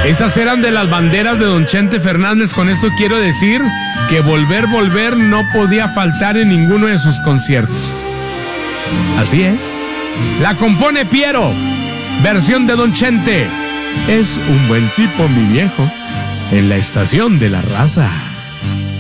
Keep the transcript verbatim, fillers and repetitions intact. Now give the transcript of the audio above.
Esas eran de las banderas de don Chente Fernández. Con esto quiero decir que Volver, Volver no podía faltar en ninguno de sus conciertos. Así es. La compone Piero, versión de don Chente. Es un buen tipo, mi viejo, en la estación de la raza.